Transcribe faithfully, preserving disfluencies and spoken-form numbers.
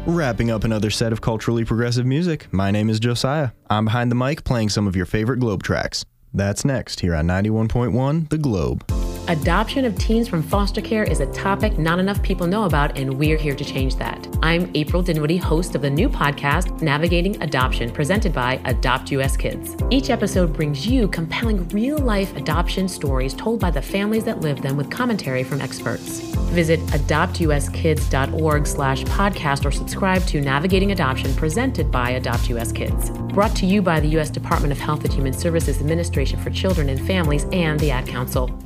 Wrapping up another set of culturally progressive music, my name is Josiah. I'm behind the mic playing some of your favorite Globe tracks. That's next here on ninety-one point one The Globe. Adoption of teens from foster care is a topic not enough people know about, and we're here to change that. I'm April Dinwiddie, host of the new podcast, Navigating Adoption, presented by Adopt U S Kids. Each episode brings you compelling real-life adoption stories told by the families that live them with commentary from experts. Visit adoptuskids.org slash podcast or subscribe to Navigating Adoption, presented by Adopt U S Kids. Brought to you by the U S Department of Health and Human Services Administration for Children and Families and the Ad Council.